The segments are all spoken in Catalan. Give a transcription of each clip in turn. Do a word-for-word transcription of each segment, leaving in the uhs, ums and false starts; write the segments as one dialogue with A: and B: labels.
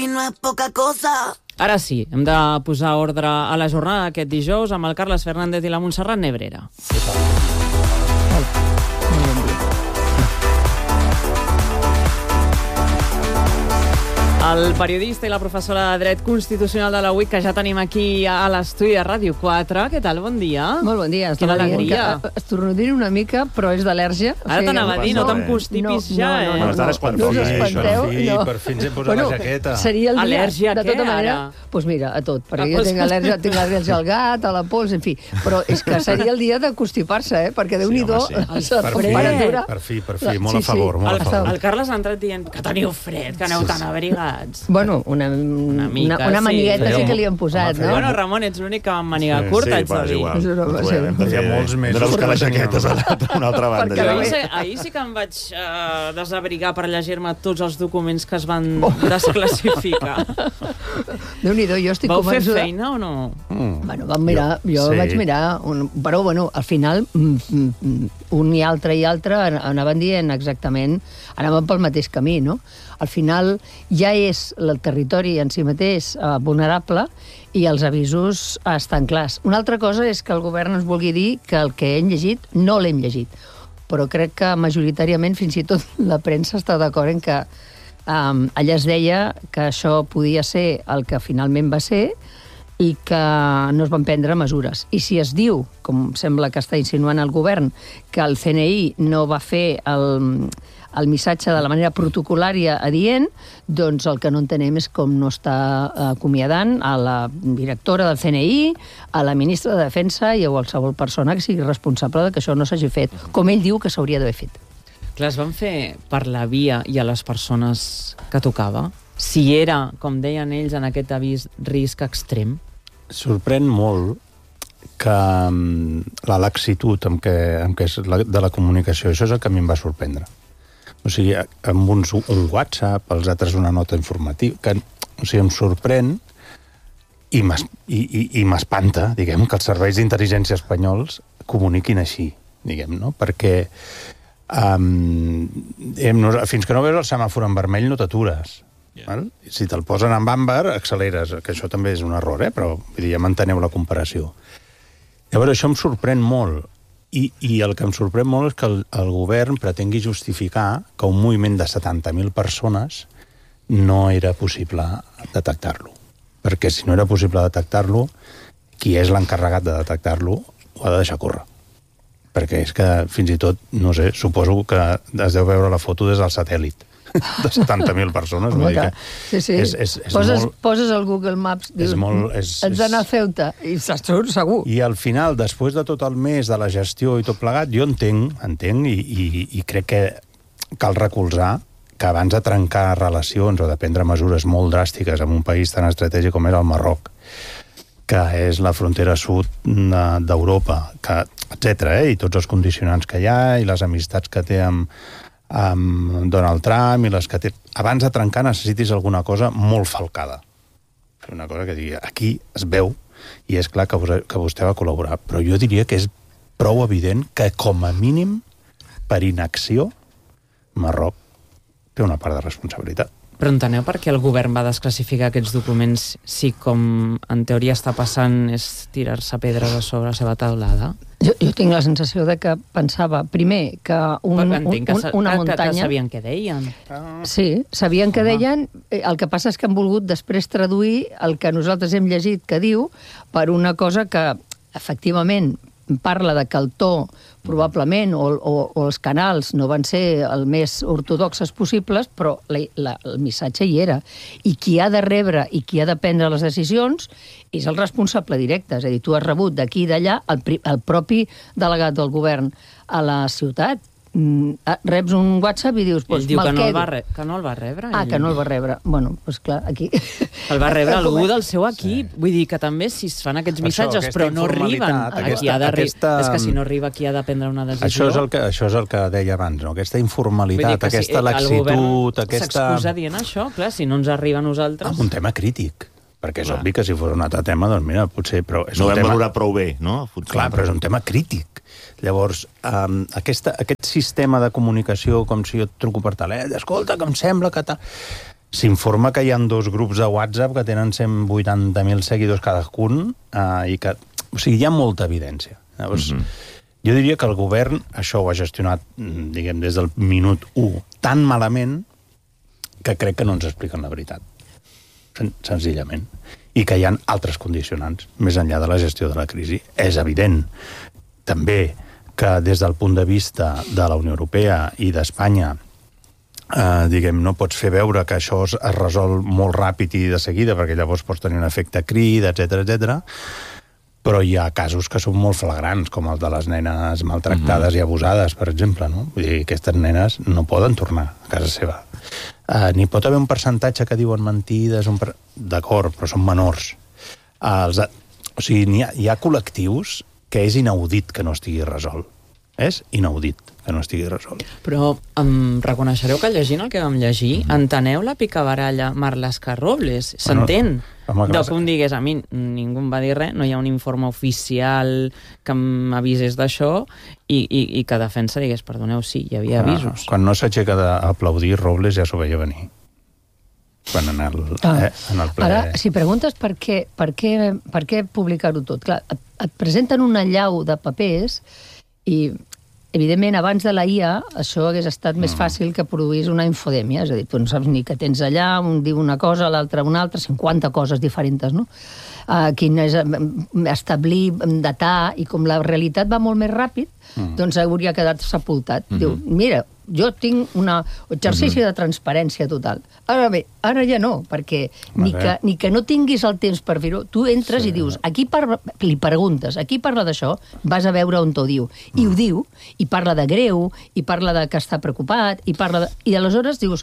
A: y no es poca cosa.
B: Ara sí, hem de posar ordre a la jornada aquest dijous amb el Carles Fernández i la Montserrat Nebrera. El periodista i la professora de Dret Constitucional de la U I C, que ja tenim aquí a l'estudi de Ràdio quatre. Què tal? Bon dia.
C: Molt bon dia.
B: Quina alegria.
C: Estornudint una mica, però és d'al·lèrgia.
B: Ara t'anava a dir, no te'n constipis ja, eh?
D: No, no,
C: no, no us espanteu.
D: no. Per fi ens hem posat la jaqueta.
C: Seria el dia,
B: al·lèrgia
C: de tota
B: què,
C: manera.
B: ara?
C: Doncs mira, a tot, perquè jo tinc al·lèrgia, tinc al·lèrgia al gat, a la pols, en fi. Però és que seria el dia de constipar-se, eh? Perquè Déu-n'hi-do, la temperatura...
D: Per fi, per fi, molt a favor, molt a favor.
B: El Carles ha entrat dient que teniu fred, que aneu tan abrigats.
C: Bueno, una, una,
B: mica,
C: una, una manigueta sí. sí que li han posat, no?
B: Bueno, Ramon, ets l'únic que amb maniga curta, ets a dir.
C: Sí,
D: Hem de fer molts mesos. Hem de buscar les jaquetes a una altra banda.
B: Ahir, ahir sí que em vaig uh, desabrigar per llegir-me tots els documents que es van oh. desclassificar.
C: Déu-n'hi-do, jo estic
B: Vau
C: convençuda...
B: fer feina o no?
C: Mm. Bueno, vam mirar, jo, jo sí. vaig mirar, un, però bueno, al final un i altre i altre anaven dient exactament, anaven pel mateix camí, no? Al final ja és el territori en si mateix eh, vulnerable i els avisos estan clars. Una altra cosa és que el govern ens vulgui dir que el que hem llegit no l'hem llegit, però crec que majoritàriament fins i tot la premsa està d'acord en que um, allà es deia que això podia ser el que finalment va ser i que no es van prendre mesures. I si es diu, com sembla que està insinuant el govern, que el C N I no va fer el, el missatge de la manera protocolària adient, doncs el que no entenem és com no està acomiadant a la directora del C N I, a la ministra de Defensa i a qualsevol persona que sigui responsable de que això no s'hagi fet, com ell diu que s'hauria d'haver fet.
B: Clar, es van fer per la via i a les persones que tocava? Si era, com deien ells, en aquest avís risc extrem?
D: Sorprèn molt que la laxitud amb què, amb què és la, de la comunicació, això és el que a mi em va sorprendre. O sigui, amb uns un WhatsApp, els altres una nota informativa, que o sigui, em sorprèn i m'espanta, diguem, que els serveis d'intel·ligència espanyols comuniquin així, diguem, no? Perquè um, fins que no veus el semàfor en vermell no t'atures. Yeah. Si te'l posen en àmbar, acceleres, que això també és un error, eh? Però vull dir, ja manteneu la comparació. Llavors, això em sorprèn molt, i, i el que em sorprèn molt és que el, el govern pretengui justificar que un moviment de setanta mil persones no era possible detectar-lo. Perquè si no era possible detectar-lo, qui és l'encarregat de detectar-lo ho ha de deixar córrer. Perquè és que, fins i tot, no sé, suposo que es deu veure la foto des del satèl·lit de setanta mil persones. Vull dir que
C: sí, sí.
D: És, és, és
C: poses,
D: molt,
C: poses el Google Maps, dius,
D: molt, és,
C: ets d'anar a Ceuta, i surt segur.
D: I al final, després de tot el mes de la gestió i tot plegat, jo entenc, entenc i, i, i crec que cal recolzar que abans de trencar relacions o de prendre mesures molt dràstiques en un país tan estratègic com era el Marroc, que és la frontera sud d'Europa, que etcètera, eh? I tots els condicionants que hi ha i les amistats que té amb amb Donald Trump i les que té... Abans de trencar necessitis alguna cosa molt falcada. Una cosa que digui, aquí es veu i és clar que, que vostè va col·laborar, però jo diria que és prou evident que com a mínim per inacció Marroc té una part de responsabilitat.
B: Però enteneu per què el govern va desclassificar aquests documents si com en teoria està passant és tirar-se pedres a sobre la seva taulada?
C: Jo, jo tinc la sensació de que pensava, primer, que, un, un,
B: que
C: un, una muntanya...
B: Que sabien què deien.
C: Sí, sabien què deien. El que passa és que han volgut després traduir el que nosaltres hem llegit que diu per una cosa que, efectivament, parla de que el to probablement o, o, o els canals no van ser el més ortodoxes possibles, però la, la, el missatge hi era. I qui ha de rebre i qui ha de prendre les decisions és el responsable directe. És a dir, tu has rebut d'aquí i d'allà el, el propi delegat del govern a la ciutat. Reps un WhatsApp i dius...
B: Ell diu que no, va re... que no el va rebre.
C: Ah, que no el va rebre. Bueno, doncs clar, aquí...
B: El va rebre algú del seu equip. Sí. Vull dir que també si es fan aquests missatges, això, però no arriben a qui ha de... Aquesta... És que si no arriba qui ha de prendre una decisió...
D: Això és el que, això és el que deia abans, no? Aquesta informalitat, aquesta si laxitud, aquesta...
B: S'excusa dient això, clar, si no ens arriba a nosaltres...
D: Amb un tema crític. Perquè és clar. Obvi que si fos un altre tema, doncs mira, potser... Però és
E: no
D: un
E: vam
D: tema...
E: valorar prou bé, no?
D: Clar, però és un tema crític. Llavors, um, aquesta, aquest sistema de comunicació, com si jo et truco per telèfon, escolta, que em sembla que tal... s'informa que hi ha dos grups de WhatsApp que tenen cent vuitanta mil seguidors cadascun, eh, i que... O sigui, hi ha molta evidència. Llavors, mm-hmm. jo diria que el govern això ho ha gestionat, diguem, des del minut u tan malament que crec que no ens expliquen la veritat. Sen senzillament. I que hi ha altres condicionants, més enllà de la gestió de la crisi. És evident, també, que des del punt de vista de la Unió Europea i d'Espanya, eh, diguem, no pots fer veure que això es, es resol molt ràpid i de seguida, perquè llavors pots tenir un efecte crida, etcètera, etcètera. Però hi ha casos que són molt flagrants, com el de les nenes maltractades mm-hmm. i abusades, per exemple, no? Vull dir, aquestes nenes no poden tornar a casa seva. Uh, N'hi pot haver un percentatge que diuen mentides, un per... d'acord, però són menors. Uh, els... O sigui, hi ha, hi ha col·lectius que és inaudit que no estigui resolt. És inaudit que no estigui resolt.
B: Però em reconeixereu que llegint el que vam llegir, mm-hmm. enteneu la picabaralla Marlaska Robles? S'entén? Bueno, de com digués, a mi ningú em va dir res, no hi ha un informe oficial que m'avisés d'això i, i, i que defensa digués, perdoneu, sí, hi havia avisos.
D: Ah, quan no s'aixeca d'aplaudir, Robles ja s'ho veia venir. Quan en el, ah. eh, en el ple...
C: Ara, si preguntes per què, per què, per què publicar-ho tot, clar, et, et presenten una llau de papers i... Evidentment, abans de la I A, això hagués estat més fàcil que produís una infodèmia. És a dir, tu no saps ni què tens allà, un diu una cosa, l'altre una altra, cinquanta coses diferents, no? Uh, quin és establir, datar, i com la realitat va molt més ràpid, mm. doncs hauria quedat sepultat. Mm-hmm. Diu, mira, jo tinc un exercici mm-hmm. de transparència total. Ara bé, ara ja no, perquè ni que, ni que no tinguis el temps per fer-ho, tu entres sí. i dius, aquí parla, li preguntes, aquí parla d'això, vas a veure on t'ho diu. I mm. ho diu, i parla de greu, i parla de que està preocupat, i parla de... I aleshores dius,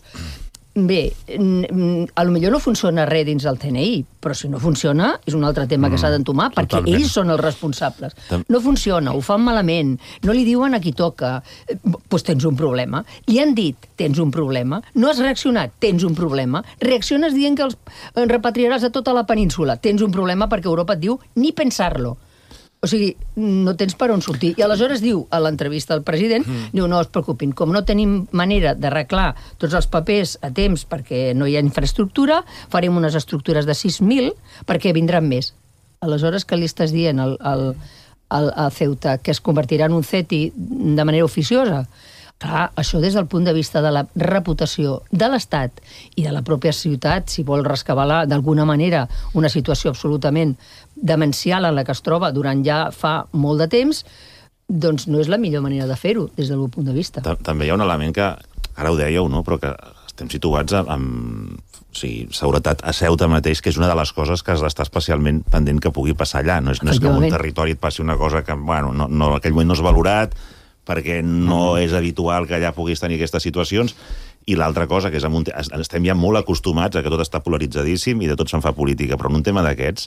C: bé, a lo millor no funciona res dins del C N I, però si no funciona és un altre tema que s'ha d'entomar, mm, perquè totalment. Ells són els responsables. No funciona, ho fan malament, no li diuen a qui toca, doncs tens un problema. Li han dit, tens un problema, no has reaccionat, tens un problema, reacciones dient que els repatriaràs a tota la península, tens un problema perquè Europa et diu ni pensar-lo. O sigui, no tens per on sortir. I aleshores diu, a l'entrevista al president, mm. diu, no es preocupin, com no tenim manera d'arreglar tots els papers a temps perquè no hi ha infraestructura, farem unes estructures de sis mil perquè vindran més. Aleshores, què li estàs dient al, al, al, al Ceuta? Que es convertirà en un C E T I de manera oficiosa? Clar, això des del punt de vista de la reputació de l'Estat i de la pròpia ciutat, si vol rescabalar d'alguna manera una situació absolutament demencial en la que es troba durant ja fa molt de temps, doncs no és la millor manera de fer-ho des del meu punt de vista.
A: També hi ha un element que, ara ho dèieu, no? Però que estem situats amb o sigui, seguretat a Ceuta mateix, que és una de les coses que has d'estar especialment pendent que pugui passar allà. No és, no és que en un territori et passi una cosa que, bueno, no, no, en aquell moment no és valorat, perquè no és habitual que allà puguis tenir aquestes situacions, i l'altra cosa, que és un, estem ja molt acostumats a que tot està polaritzadíssim i de tot se'n fa política, però en un tema d'aquests,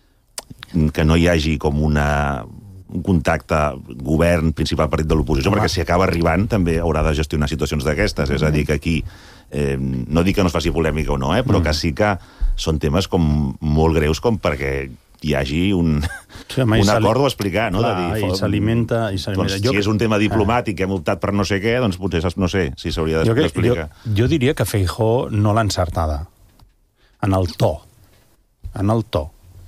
A: que no hi hagi com una, un contacte govern, principal partit de l'oposició, perquè si acaba arribant també haurà de gestionar situacions d'aquestes, és a dir, que aquí, eh, no dic que no es faci polèmica o no, eh, però que sí que són temes com molt greus com perquè hi hagi un, sí, home, un acord o explicar, no?
D: Clar,
A: de dir,
D: i s'alimenta...
A: Doncs, si és un tema diplomàtic que hem optat per no sé què, doncs potser, no sé, si s'hauria d'explicar.
D: Jo, jo diria que Feijóo no l'ha encertada. En el to. En el to.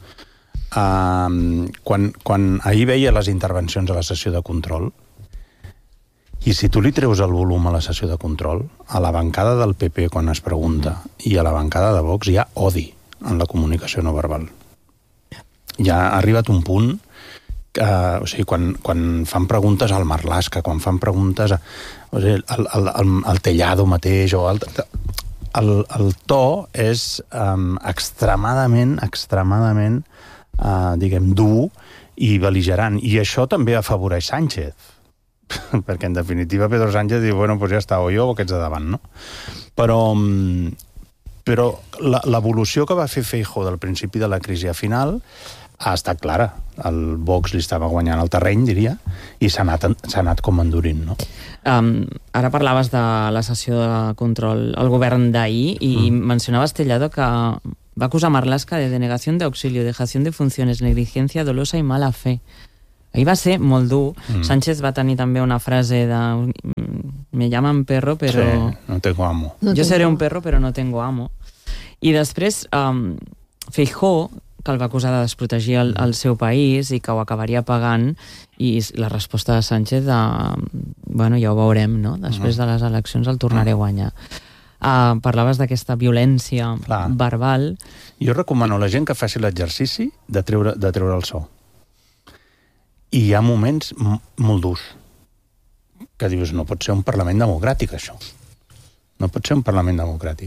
D: Uh, quan, quan ahir veia les intervencions a la sessió de control, i si tu li treus el volum a la sessió de control, a la bancada del P P, quan es pregunta, i a la bancada de Vox, hi ha odi en la comunicació no verbal. Ja ha arribat un punt que, o sigui, quan, quan fan preguntes al Marlaska, quan fan preguntes a, o sigui, al, al, al, al Tellado mateix, o al, el, el to és um, extremadament, extremadament, uh, diguem, dur i bel·ligerant. I això també afavoreix Sánchez. Perquè, en definitiva, Pedro Sánchez diu, bueno, pues ja està, o jo o aquests de davant, no? Però... Però l'evolució que va fer Feijóo del principi de la crisi a final ha estat clara. El Vox li estava guanyant el terreny, diria, i s'ha anat, s'ha anat com endurint, no?
B: Um, ara parlaves de la sessió de control al govern d'ahir i mm. mencionaves Tellado que va acusar Marlaska de denegación de auxilio, dejación de funciones, negligencia dolosa i mala fe. Ahir va ser molt dur. Mm. Sánchez va tenir també una frase de me llaman perro, però...
D: Sí, no tengo amo.
B: No yo seré un perro, però no tengo amo. I després, um, Feijóo, que el va acusar de desprotegir el, el seu país i que ho acabaria pagant, i la resposta de Sánchez de, bueno, ja ho veurem, no? Després de les eleccions el tornaré a guanyar. Uh, parlaves d'aquesta violència Clar. verbal.
D: Jo recomano a la gent que faci l'exercici de treure, de treure el so. I hi ha moments molt durs que dius, no pot ser un Parlament democràtic, això. No pot ser un Parlament democràtic.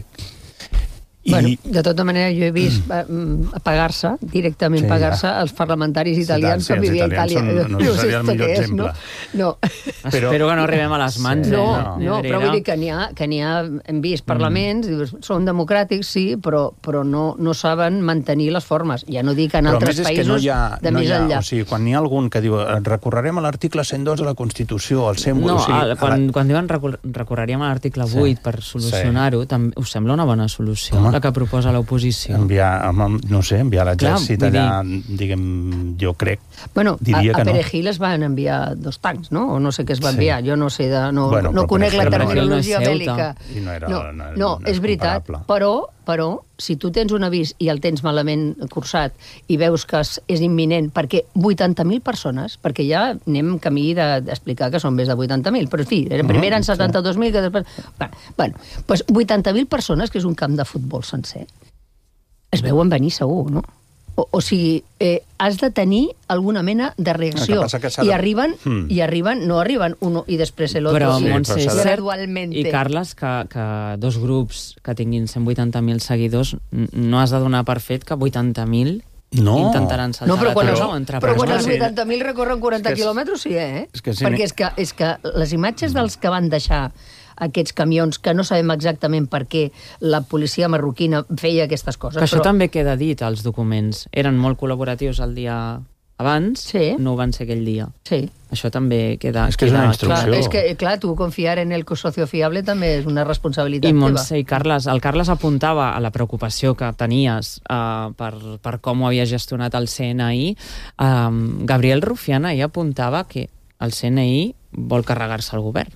C: I... Bueno, de tota manera, jo he vist apagar-se, directament sí, apagar-se, ja. els parlamentaris italians sí, que vivia a Itàlia.
D: Són, no, no seria el millor és, exemple.
C: No? No.
B: Però... Espero que no arribem a les mans.
C: Sí. No,
B: eh?
C: no, no però vull dir que n'hi ha, que n'hi ha, hem vist parlaments, mm. són democràtics, sí, però, però no, no saben mantenir les formes. Ja no dic en
D: però
C: altres països
D: no ha,
C: de
D: no
C: més
D: ha,
C: enllà.
D: O sigui, quan n'hi ha algun que diu recorrerem a l'article cent dos de la Constitució, al cent vuit...
B: No,
D: o sigui,
B: a, quan,
D: la...
B: quan diuen recor recorreríem a l'article vuit sí. per solucionar-ho, sí. us sembla una bona solució, Home. la que proposa l'oposició.
D: Enviar, no sé, enviar l'exèrcit allà, diguem, jo crec,
C: bueno,
D: diria
C: a, a
D: que no.
C: A Perejil es van enviar dos tancs, no? O no sé què es va enviar, sí. jo no sé, de, no, bueno, no conec la terminologia no bèl·lica.
D: I no, era,
C: no,
D: no, no,
C: no,
D: no
C: és veritat, però, però si tu tens un avís i el tens malament cursat i veus que és, és imminent, perquè vuitanta mil persones, perquè ja anem camí d'explicar de, que són més de vuitanta mil, però en fi, primer eren setanta-dos mil, que després... Bueno, doncs vuitanta mil persones, que és un camp de futbol sencer, es veuen venir segur, no? O, o sigui, eh, has de tenir alguna mena de reacció. I arriben, mm. i arriben, no arriben uno i després l'altre.
B: Però,
C: sí,
B: Montse, és cert,
C: gradualmente.
B: i Carles, que, que dos grups que tinguin cent vuitanta mil seguidors, no has de donar per fet que vuitanta mil
D: no.
B: intentaran saltar
C: no, però quan
B: la
C: trau entre Però quan els vuitanta mil recorren quaranta quilòmetres, sí, eh?
D: És que sí,
C: Perquè és que, és que les imatges dels que van deixar aquests camions, que no sabem exactament per què la policia marroquina feia aquestes coses.
B: Que això
C: però...
B: també queda dit als documents. Eren molt col·laboratius el dia abans,
C: sí.
B: no ho van ser aquell dia.
C: Sí.
B: Això també queda...
D: És que és una instrucció.
C: Clar, és que, clar, tu confiar en el socio fiable també és una responsabilitat
B: I
C: teva.
B: Montse i Carles, el Carles apuntava a la preocupació que tenies uh, per, per com ho havia gestionat el C N I. Um, Gabriel Rufián ahir apuntava que el C N I vol carregar-se el govern.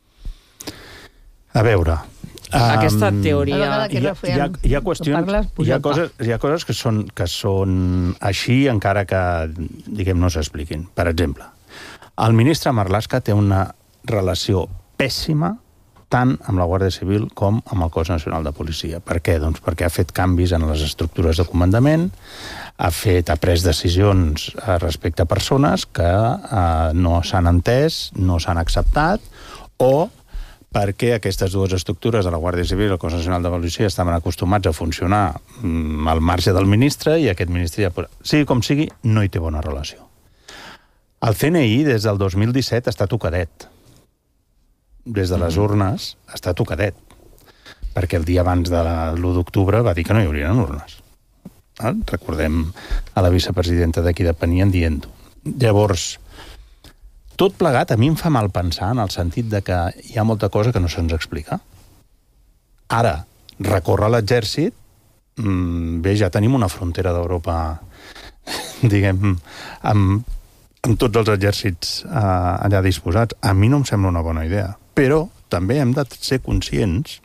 D: A veure...
B: Aquesta teoria...
C: Um,
D: hi, ha, hi, ha, hi ha qüestions... Parles, hi, ha coses, hi ha coses que són, que són així, encara que, diguem, no s'expliquin. Per exemple, el ministre Marlaska té una relació pèssima tant amb la Guàrdia Civil com amb el Cos Nacional de Policia. Per què? Doncs perquè ha fet canvis en les estructures de comandament, ha fet, ha pres decisions respecte a persones que eh, no s'han entès, no s'han acceptat, o perquè aquestes dues estructures de la Guàrdia Civil i el Cos Nacional de Policia estaven acostumats a funcionar mm, al marge del ministre i aquest ministre ja... Sigui com sigui, no hi té bona relació. El C N I, des del dos mil disset, està tocadet. Des de les urnes, està tocadet. Perquè el dia abans de l'u d'octubre va dir que no hi haurien urnes. Eh? Recordem a la vicepresidenta d'aquí depenien dient-ho. Llavors... Tot plegat a mi em fa mal pensar en el sentit de que hi ha molta cosa que no se'ns explica. Ara, recórrer l'exèrcit, mmm, bé, ja tenim una frontera d'Europa, diguem, amb, amb tots els exèrcits eh, allà disposats. A mi no em sembla una bona idea. Però també hem de ser conscients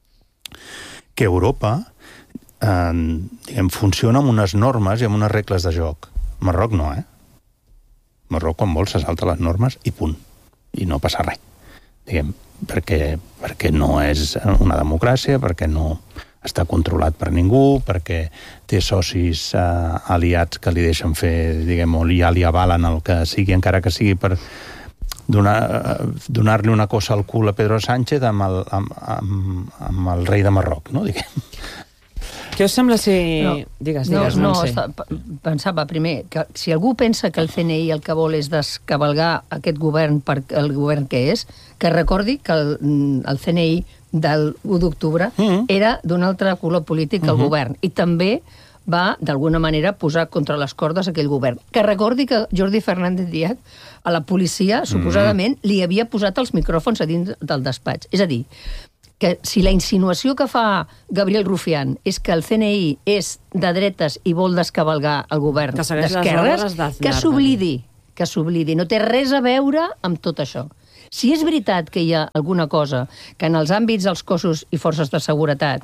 D: que Europa eh, diguem, funciona amb unes normes i amb unes regles de joc. Marroc no, eh? Marroc, quan vol, se salta les normes i punt. I no passa res. Diguem, perquè, perquè no és una democràcia, perquè no està controlat per ningú, perquè té socis eh, aliats que li deixen fer, diguem, o ja li avalen el que sigui, encara que sigui per donar, donar-li una cosa al cul a Pedro Sánchez amb el, amb, amb, amb el rei de Marroc, no? Diguem.
B: Què us sembla si...
C: No,
B: digues, digues,
C: no,
B: no, no
C: està, pensava primer que si algú pensa que el C N I el que vol és descabalgar aquest govern per el govern que és, que recordi que el, el C N I del u d'octubre mm-hmm. era d'un altre color polític que el mm-hmm. govern, i també va, d'alguna manera, posar contra les cordes aquell govern. Que recordi que Jordi Fernández Díaz a la policia, suposadament, mm-hmm. li havia posat els micròfons a dins del despatx. És a dir, que si la insinuació que fa Gabriel Rufián és que el C N I és de dretes i vol descabalgar el govern d'esquerres, que s'oblidi, que s'oblidi. No té res a veure amb tot això. Si és veritat que hi ha alguna cosa que en els àmbits dels cossos i forces de seguretat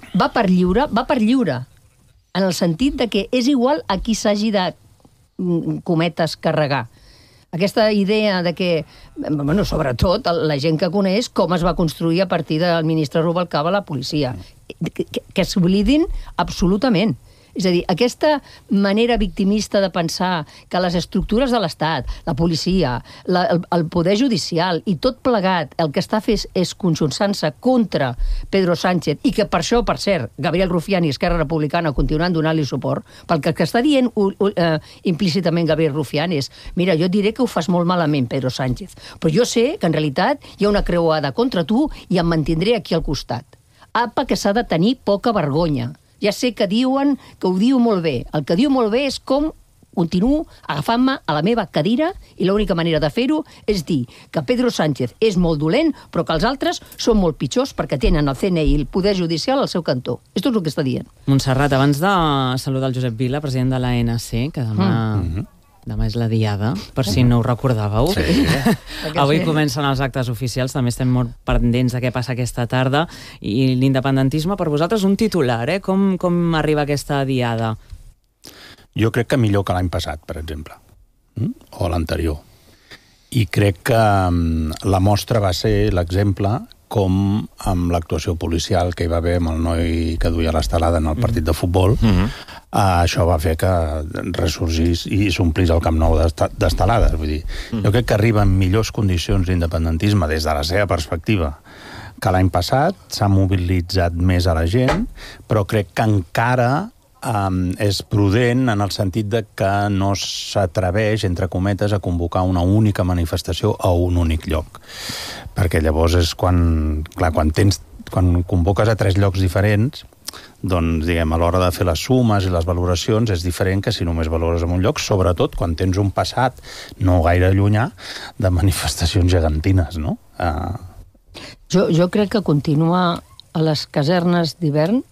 C: va per lliure, va per lliure, en el sentit de que és igual a qui s'hagi de, cometes, carregar. Aquesta idea de que, bueno, sobretot, la gent que coneix com es va construir a partir del ministre Rubalcaba la policia, que, que, que s'oblidin absolutament. És a dir, aquesta manera victimista de pensar que les estructures de l'Estat, la policia, la, el, el poder judicial i tot plegat, el que està fent és conjunçant-se contra Pedro Sánchez i que per això, per cert, Gabriel Rufián i Esquerra Republicana continuen donant-li suport, perquè el que està dient uh, uh, implícitament Gabriel Rufián és mira, jo et diré que ho fas molt malament, Pedro Sánchez, però jo sé que en realitat hi ha una creuada contra tu i em mantindré aquí al costat. Apa, que s'ha de tenir poca vergonya. Ja sé que diuen que ho diu molt bé. El que diu molt bé és com continuo agafant-me a la meva cadira i l'única manera de fer-ho és dir que Pedro Sánchez és molt dolent, però que els altres són molt pitjors perquè tenen el C N I i el Poder Judicial al seu cantó. Esto és el que està dient.
B: Montserrat, abans de saludar el Josep Vila, president de l'A N C, que demà... Mm. Demà és la diada, per si no ho recordàveu. Sí. Avui comencen els actes oficials, també estem molt pendents de què passa aquesta tarda, i l'independentisme, per vosaltres, un titular, eh? Com, com arriba aquesta diada?
D: Jo crec que millor que l'any passat, per exemple, o l'anterior. I crec que la mostra va ser l'exemple com amb l'actuació policial que hi va haver amb el noi que duia l'estelada en el partit de futbol, mm-hmm. uh, això va fer que ressorgís i s'omplís el Camp Nou d'estelades. Vull dir, mm. jo crec que arriba en millors condicions l'independentisme des de la seva perspectiva que l'any passat, s'ha mobilitzat més a la gent, però crec que encara um, és prudent en el sentit de que no s'atreveix, entre cometes, a convocar una única manifestació a un únic lloc. Perquè llavors és quan, clar, quan tens, quan convoques a tres llocs diferents, doncs, diguem, a l'hora de fer les sumes i les valoracions és diferent que si només valores en un lloc, sobretot quan tens un passat no gaire llunyà de manifestacions gegantines, no? Uh...
C: Jo, jo crec que continua a les casernes d'hivern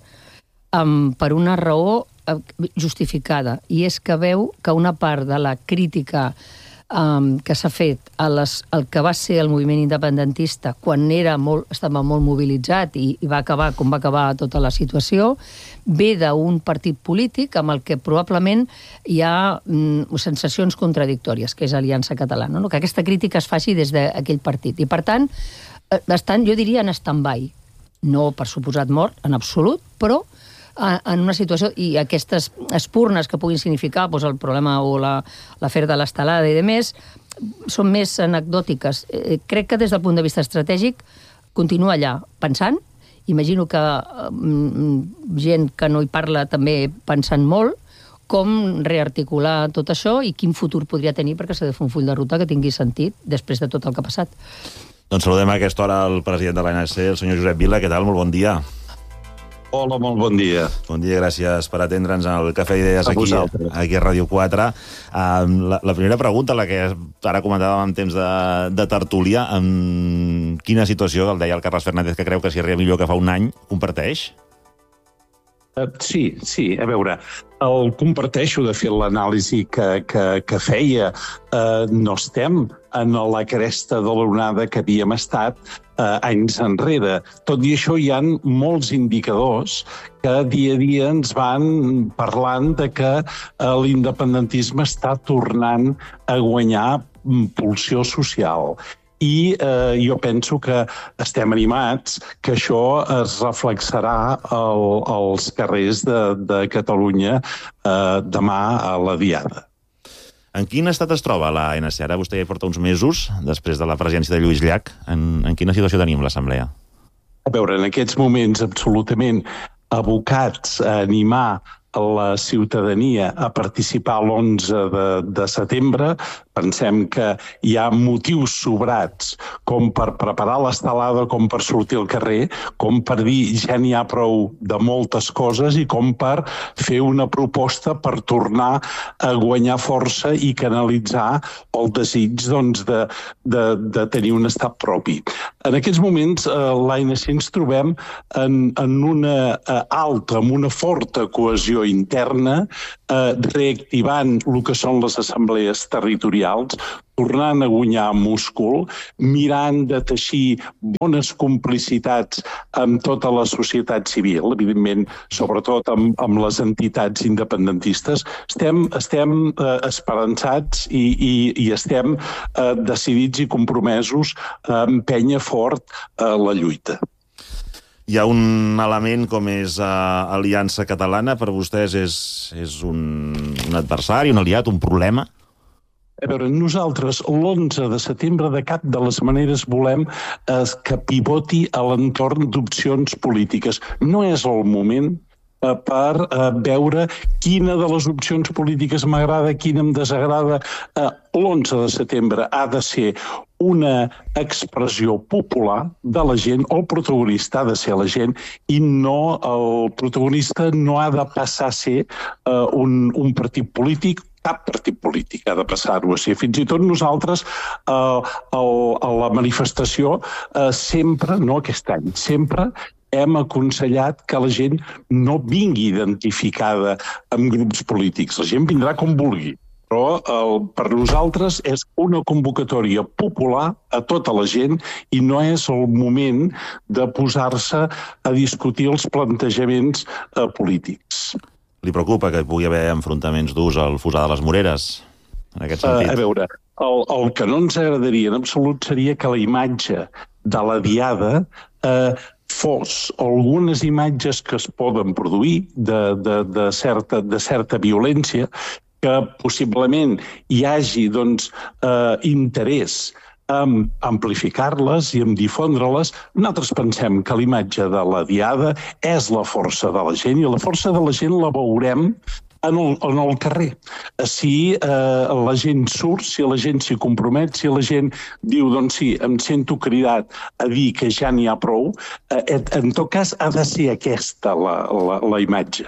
C: um, per una raó uh, justificada, i és que veu que una part de la crítica Um, que s'ha fet a les, el que va ser el moviment independentista quan era molt, estava molt mobilitzat i, i va acabar com va acabar tota la situació, ve d'un partit polític amb el que probablement hi ha mm, sensacions contradictòries, que és Aliança Catalana, no? Que aquesta crítica es faci des d'aquell partit. I per tant, estan, jo diria en stand-by, no per suposat mort en absolut, però en una situació, i aquestes espurnes que puguin significar doncs, el problema o l'afer la, de l'estelada i demés, són més anecdòtiques. Eh, crec que des del punt de vista estratègic continua allà pensant, imagino que mm, gent que no hi parla també pensant molt, com rearticular tot això i quin futur podria tenir perquè s'ha de fer un full de ruta que tingui sentit després de tot el que ha passat.
A: Doncs saludem a aquesta hora el president de l'A N C, el senyor Josep Vila. Què tal? Molt bon dia.
E: Hola, molt bon dia.
A: Bon dia, gràcies per atendre'ns al Cafè d'Idees aquí, aquí a Ràdio quatre. Um, la, la primera pregunta, la que ara comentàvem en temps de, de tertúlia, en quina situació, el deia el Carles Fernández, que creu que s'hi arriba millor que fa un any, comparteix?
E: Uh, sí, sí, a veure, el comparteixo, de fet, l'anàlisi que, que, que feia. Uh, no estem en la cresta de l'onada que havíem estat uh, anys enrere. Tot i això, hi ha molts indicadors que dia a dia ens van parlant de que uh, l'independentisme està tornant a guanyar pulsió social. I eh, jo penso que estem animats que això es reflexarà al, als carrers de, de Catalunya eh, demà a la diada.
A: En quin estat es troba l'A N C? Ara vostè ja hi porta uns mesos, després de la presidència de Lluís Llach. En, en quina situació tenim l'Assemblea?
E: A veure, en aquests moments absolutament abocats a animar la ciutadania a participar l'onze de, de setembre. Pensem que hi ha motius sobrats com per preparar l'estelada, com per sortir al carrer, com per dir ja n'hi ha prou de moltes coses i com per fer una proposta per tornar a guanyar força i canalitzar el desig doncs, de, de, de tenir un estat propi. En aquests moments, a l'A N C ens trobem en, en una alta, en una forta cohesió discussió interna, eh, reactivant el que són les assemblees territorials, tornant a guanyar múscul, mirant de teixir bones complicitats amb tota la societat civil, evidentment, sobretot amb, amb les entitats independentistes. Estem, estem eh, esperançats i, i, i estem eh, decidits i compromesos a empènyer fort eh, la lluita.
A: Hi ha un element com és uh, Aliança Catalana, per vostès és, és un, un adversari, un aliat, un problema?
E: A veure, nosaltres l'onze de setembre de cap de les maneres volem eh, que pivoti a l'entorn d'opcions polítiques. No és el moment eh, per eh, veure quina de les opcions polítiques m'agrada, quina em desagrada. Eh, l'onze de setembre ha de ser una expressió popular de la gent, el protagonista ha de ser la gent i no el protagonista no ha de passar a ser uh, un, un partit polític, cap partit polític ha de passar-ho a ser. Fins i tot nosaltres uh, el, a la manifestació uh, sempre, no aquest any, sempre hem aconsellat que la gent no vingui identificada amb grups polítics. La gent vindrà com vulgui. Però el, per nosaltres és una convocatòria popular a tota la gent i no és el moment de posar-se a discutir els plantejaments eh, polítics.
A: Li preocupa que hi pugui haver enfrontaments durs al Fossar de les Moreres, en aquest sentit?
E: Uh, a veure, el, el que no ens agradaria en absolut seria que la imatge de la diada eh, fos algunes imatges que es poden produir de, de, de, certa, de certa violència, que possiblement hi hagi doncs, eh, interès en amplificar-les i en difondre-les. Nosaltres pensem que l'imatge de la diada és la força de la gent i la força de la gent la veurem en el, en el carrer. Si eh, la gent surt, si la gent s'hi compromet, si la gent diu, doncs sí, em sento cridat a dir que ja n'hi ha prou, eh, en tot cas ha de ser aquesta la, la, la imatge.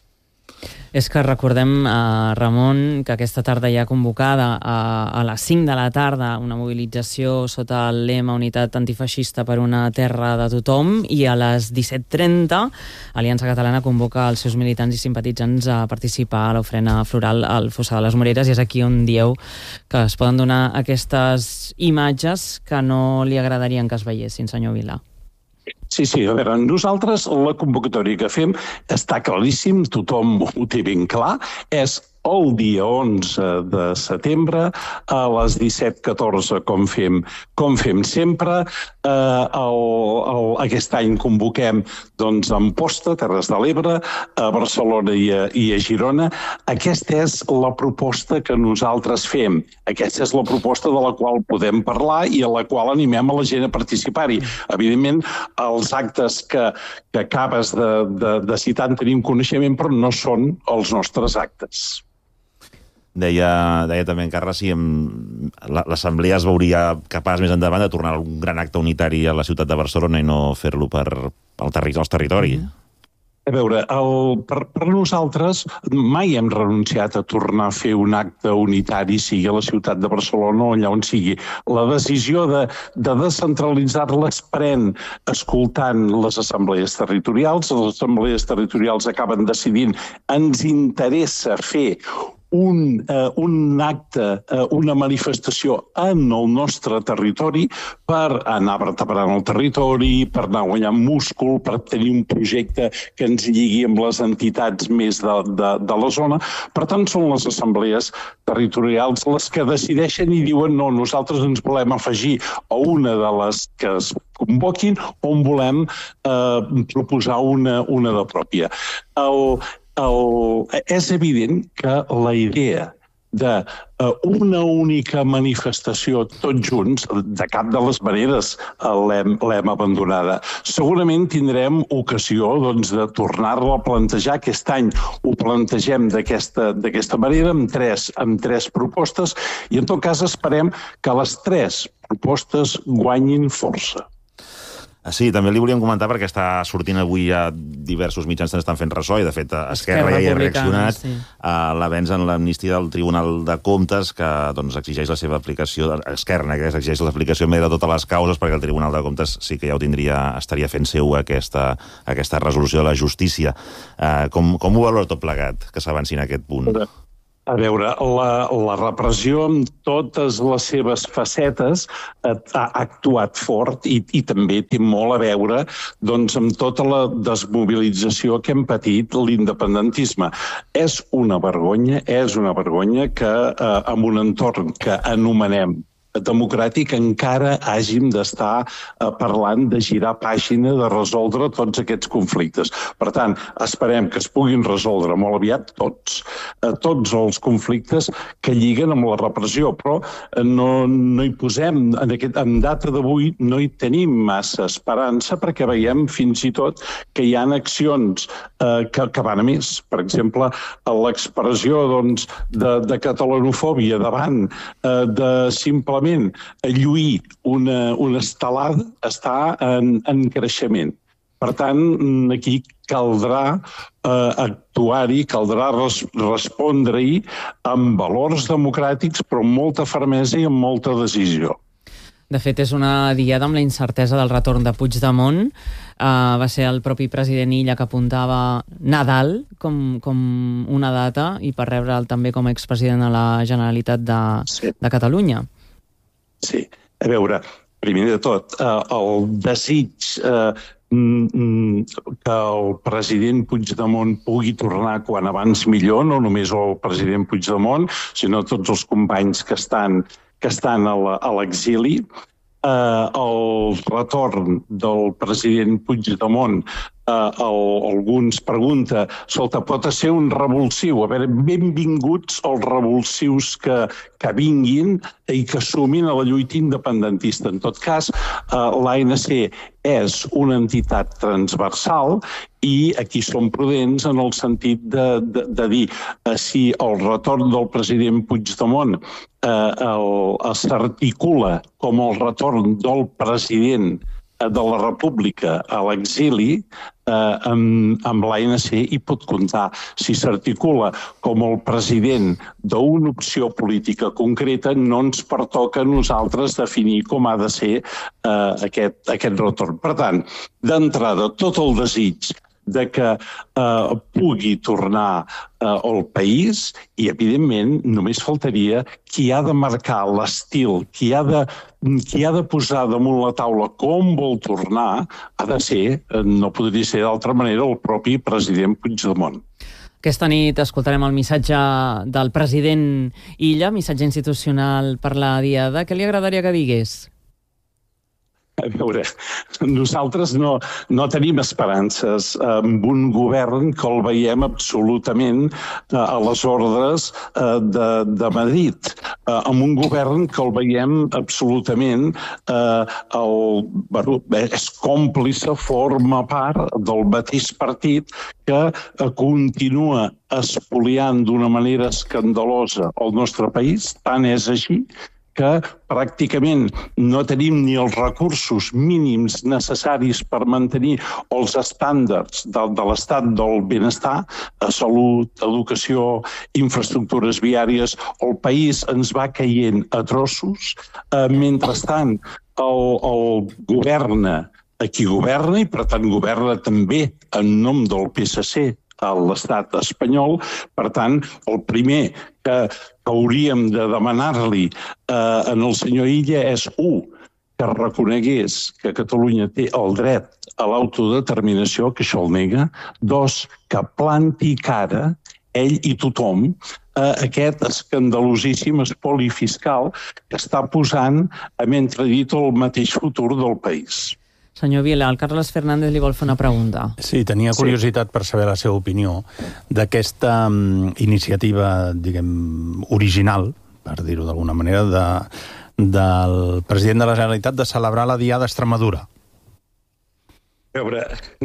B: És que recordem, eh, Ramon, que aquesta tarda hi ha convocada a, a les cinc de la tarda una mobilització sota el lema Unitat Antifeixista per una terra de tothom i a les disset trenta Aliança Catalana convoca els seus militants i simpatitzants a participar a l'ofrena floral al Fossar de les Moreres i és aquí on dieu que es poden donar aquestes imatges que no li agradarien que es veiessin, senyor Vilà.
E: Sí, sí, a veure, nosaltres la convocatòria que fem està claríssim, tothom ho té ben clar, és el dia onze de setembre a les disset catorze, com fem, com fem sempre. Eh, el, el, aquest any convoquem doncs, a Amposta, Terres de l'Ebre, a Barcelona i a, i a Girona. Aquesta és la proposta que nosaltres fem. Aquesta és la proposta de la qual podem parlar i a la qual animem a la gent a participar-hi. Evidentment, els actes que, que acabes de, de, de citar en tenim coneixement, però no són els nostres actes.
A: Deia, deia també en Carles si l'Assemblea es veuria capaç més endavant de tornar a un gran acte unitari a la ciutat de Barcelona i no fer-lo per al terri als territoris.
E: A veure, el, per, per nosaltres mai hem renunciat a tornar a fer un acte unitari, sigui a la ciutat de Barcelona o allà on sigui. La decisió de, de descentralitzar-la es pren escoltant les assemblees territorials. Les assemblees territorials acaben decidint ens interessa fer Un, eh, un acte, eh, una manifestació en el nostre territori per anar vertebrant el territori, per anar guanyant múscul, per tenir un projecte que ens lligui amb les entitats més de, de, de la zona. Per tant, són les assemblees territorials les que decideixen i diuen no, nosaltres ens volem afegir a una de les que es convoquin on volem eh, proposar una, una de pròpia. El, El, és evident que la idea d'una única manifestació tots junts, de cap de les maneres l'hem abandonada. Segurament tindrem ocasió doncs, de tornar-la a plantejar. Aquest any ho plantegem d'aquesta d'aquesta manera, amb tres, amb tres propostes, i en tot cas esperem que les tres propostes guanyin força.
A: Sí, també li volíem comentar perquè està sortint avui ja diversos mitjans que estan fent ressò i, de fet, Esquerra ja hi ha reaccionat sí. a l'avenç en l'amnistia del Tribunal de Comptes que doncs, exigeix la seva aplicació, Esquerra, que exigeix l'aplicació immediata de totes les causes perquè el Tribunal de Comptes sí que ja ho tindria, estaria fent seu aquesta, aquesta resolució de la justícia. Uh, com, com ho valora tot plegat, que s'avanci en aquest punt?
E: A veure, la, la repressió amb totes les seves facetes ha actuat fort i, i també té molt a veure doncs, amb tota la desmobilització que hem patit l'independentisme. És una vergonya, és una vergonya que eh, en un entorn que anomenem democràtic encara hàgim d'estar eh, parlant de girar pàgina, de resoldre tots aquests conflictes. Per tant, esperem que es puguin resoldre molt aviat tots, eh, tots els conflictes que lliguen amb la repressió, però eh, no, no hi posem, en, aquest, en data d'avui no hi tenim massa esperança perquè veiem fins i tot que hi ha accions eh, que, que van a més. Per exemple, l'expressió doncs, de, de catalanofòbia davant eh, de simplement lluir una, una estelada està en, en creixement. Per tant, aquí caldrà eh, actuar-hi, caldrà res, respondre-hi amb valors democràtics, però amb molta fermesa i amb molta decisió.
B: De fet, és una diada amb la incertesa del retorn de Puigdemont. Uh, va ser el propi president Illa que apuntava Nadal com, com una data i per rebre'l també com a expresident de la Generalitat de, sí. de Catalunya.
E: Sí, a veure, primer de tot, eh, el desig eh, que el president Puigdemont pugui tornar quan abans millor, no només el president Puigdemont, sinó tots els companys que estan, que estan a l'exili. Eh, el retorn del president Puigdemont, eh, el, alguns pregunta, escolta, pot ser un revulsiu? A veure, benvinguts els revulsius que, que vinguin i que sumin a la lluita independentista. En tot cas, eh, l'A N C és una entitat transversal i aquí som prudents en el sentit de, de, de dir eh, si el retorn del president Puigdemont eh, s'articula com el retorn del president de la República a l'exili, eh, amb, amb l'A N C hi pot comptar. Si s'articula com el president d'una opció política concreta, no ens pertoca a nosaltres definir com ha de ser eh, aquest, aquest retorn. Per tant, d'entrada, tot el desig de que eh, pugui tornar eh, al país i, evidentment, només faltaria qui ha de marcar l'estil, qui ha de, qui ha de posar damunt la taula com vol tornar, ha de ser, eh, no podria ser d'altra manera, el propi president Puigdemont.
B: Aquesta nit escoltarem el missatge del president Illa, missatge institucional per la Diada. Què li agradaria que digués?
E: A veure, nosaltres no, no tenim esperances amb un govern que el veiem absolutament a les ordres de, de Madrid, amb un govern que el veiem absolutament el, bueno, és còmplice, forma part del mateix partit que continua espoliant d'una manera escandalosa el nostre país. Tant és així que pràcticament no tenim ni els recursos mínims necessaris per mantenir els estàndards de, de l'estat del benestar, salut, educació, infraestructures viàries. El país ens va caient a trossos. Eh, mentrestant, el, el governa a qui governa i, per tant, governa també en nom del P S C a l'estat espanyol. Per tant, el primer que, que hauríem de demanar-li eh, en el senyor Illa és, un, que reconegués que Catalunya té el dret a l'autodeterminació, que això el nega. Dos, que planti cara, ell i tothom, a aquest escandalosíssim espoli fiscal que està posant en entredit el mateix futur del país.
B: Senyor Vila, el Carles Fernández li vol fer una pregunta.
D: Sí, tenia curiositat per saber la seva opinió d'aquesta um, iniciativa, diguem, original, per dir-ho d'alguna manera, de, del president de la Generalitat de celebrar la Diada a Extremadura.
E: A veure,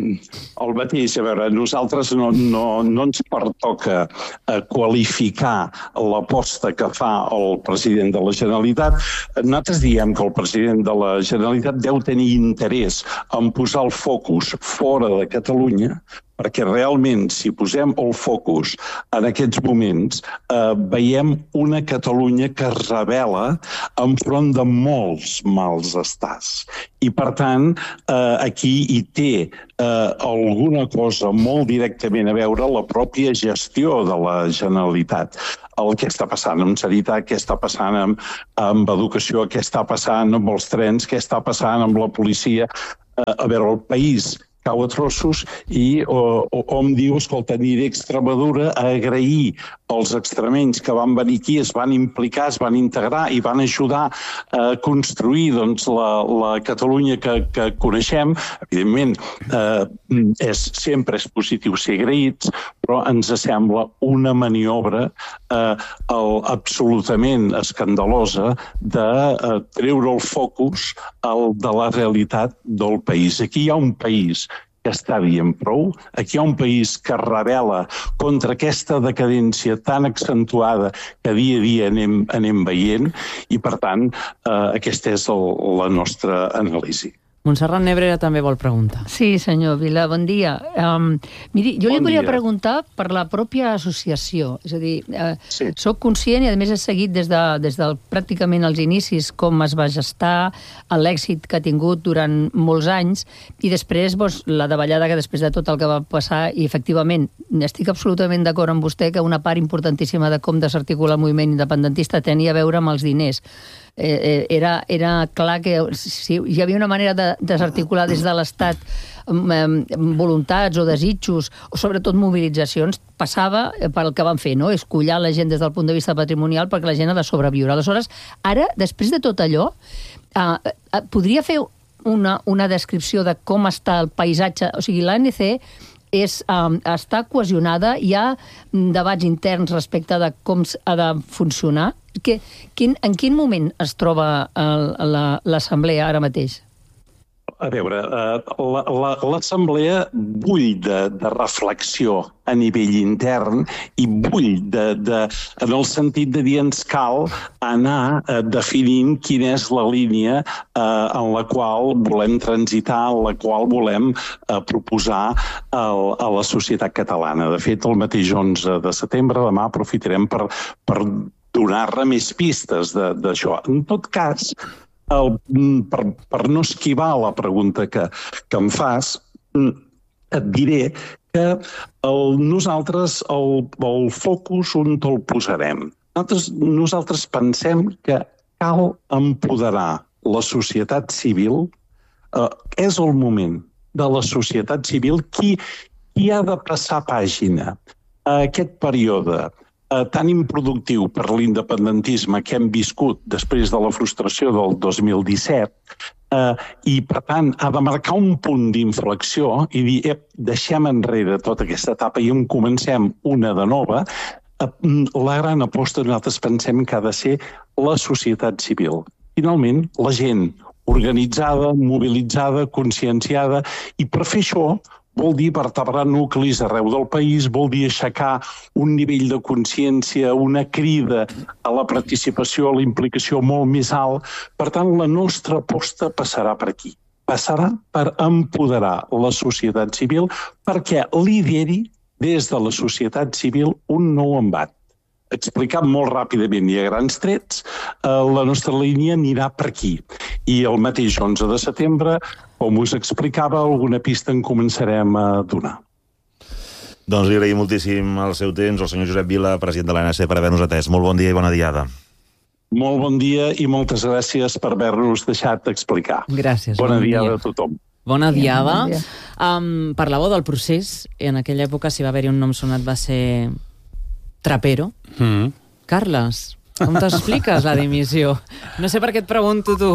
E: el mateix, a veure, nosaltres no, no, no ens pertoca eh, qualificar l'aposta que fa el president de la Generalitat. Nosaltres diem que el president de la Generalitat deu tenir interès en posar el focus fora de Catalunya, perquè realment, si posem el focus en aquests moments, eh, veiem una Catalunya que es revela enfront de molts mals estats. I, per tant, eh, aquí hi té eh, alguna cosa molt directament a veure la pròpia gestió de la Generalitat. El que està passant amb sanitat, què està passant amb, amb educació, què està passant amb els trens, què està passant amb la policia. Eh, a veure, el país cau a trossos i o, o, hom diu, escolta, aniré a Extremadura a agrair els extremenys que van venir aquí, es van implicar, es van integrar i van ajudar a construir doncs, la, la Catalunya que, que coneixem. Evidentment, eh, és, sempre és positiu ser agraïts, però ens sembla una maniobra eh, el, absolutament escandalosa de eh, treure el focus el, de la realitat del país. Aquí hi ha un país que està dient prou. Aquí hi ha un país que es revela contra aquesta decadència tan accentuada que dia a dia anem, anem veient i, per tant, eh, aquesta és el, la nostra anàlisi.
B: Montserrat Nebrera també vol preguntar.
C: Sí, senyor Vila, bon dia. Um, miri, jo
E: bon
C: li volia
E: dia.
C: preguntar per la pròpia associació. És a dir, eh,
E: sí.
C: soc conscient i, a més, he seguit des de, des del, pràcticament els inicis com es va gestar, l'èxit que ha tingut durant molts anys i després doncs, la davallada que després de tot el que va passar i, efectivament, estic absolutament d'acord amb vostè que una part importantíssima de com desarticular el moviment independentista tenia a veure amb els diners. Eh, era, era clar que si hi havia una manera de desarticular des de l'Estat eh, voluntats o desitjos o sobretot mobilitzacions, passava pel que van fer, no? Escollar la gent des del punt de vista patrimonial perquè la gent ha de sobreviure. Aleshores, ara, després de tot allò, eh, eh, podria fer una, una descripció de com està el paisatge? O sigui, l'A N C és, um, està cohesionada, hi ha debats interns respecte de com ha de funcionar. Que, quin, en quin moment es troba l'assemblea ara mateix?
E: A veure, l'assemblea bull de, de reflexió a nivell intern i bull de, de, en el sentit de dir ens cal anar eh, definint quina és la línia eh, en la qual volem transitar, en la qual volem eh, proposar el, a la societat catalana. De fet, el mateix onze de setembre, demà, aprofitarem per, per donar-ne més pistes d'això. En tot cas, el, per, per no esquivar la pregunta que, que em fas, et diré que el, nosaltres el, el focus on el posarem. Nosaltres, nosaltres pensem que cal empoderar la societat civil. Eh, és el moment de la societat civil qui, qui ha de passar pàgina a aquest període Eh, tan improductiu per l'independentisme que hem viscut després de la frustració del dos mil disset eh, i, per tant, ha de marcar un punt d'inflexió i dir, eh, deixem enrere tota aquesta etapa i en comencem una de nova. Eh, la gran aposta nosaltres pensem que ha de ser la societat civil. Finalment, la gent organitzada, mobilitzada, conscienciada, i per fer això vol dir vertebrar nuclis arreu del país, vol dir aixecar un nivell de consciència, una crida a la participació, a la implicació molt més alt. Per tant, la nostra aposta passarà per aquí. Passarà per empoderar la societat civil perquè lideri des de la societat civil un nou embat. Explicat molt ràpidament i a grans trets, la nostra línia anirà per aquí. I el mateix onze de setembre, com us explicava, alguna pista en començarem a donar.
A: Doncs li agraïm moltíssim el seu temps, el senyor Josep Vila, president de l'A N C, per haver-nos atès. Molt bon dia i bona diada.
E: Molt bon dia i moltes gràcies per haver-nos deixat explicar.
B: Gràcies.
E: Bona bon diada dia. A tothom.
B: Bona diada. Bon dia. Um, parlàveu del procés. En aquella època, si va haver-hi un nom sonat, va ser Trapero. Mm. Carles, com t'expliques la dimissió? No sé per què et pregunto tu.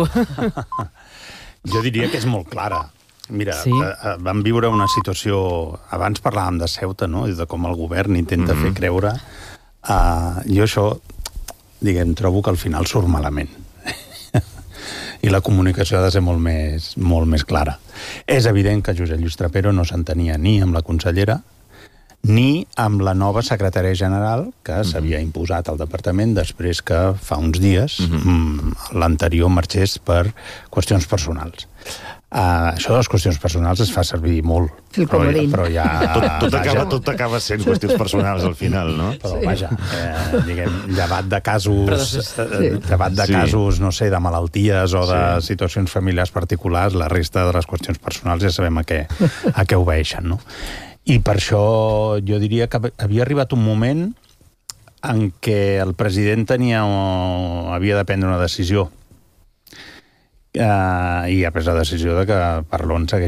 D: Jo diria que és molt clara. Mira,
B: sí?
D: eh, vam viure una situació... Abans parlàvem de Ceuta, no?, i de com el govern intenta mm-hmm. fer creure. Uh, jo això, diguem, trobo que al final surt malament. i la comunicació ha de ser molt més, molt més clara. És evident que Josep Lluís Trapero no s'entenia ni amb la consellera ni amb la nova secretària general que mm-hmm. s'havia imposat al departament després que fa uns dies mm-hmm. l'anterior marxés per qüestions personals. Uh, això de les qüestions personals es fa servir molt, però, però ja...
A: Tot, tot, acaba, tot acaba sent qüestions personals al final, no?
D: Però sí. vaja, eh, diguem, llevat de casos, eh, llevat de sí. casos, no sé, de malalties o de sí. situacions familiars particulars, la resta de les qüestions personals ja sabem a què, a què obeeixen, no? I per això jo diria que havia arribat un moment en què el president tenia o havia de prendre una decisió uh, i ha pres la decisió de que Parlon segueix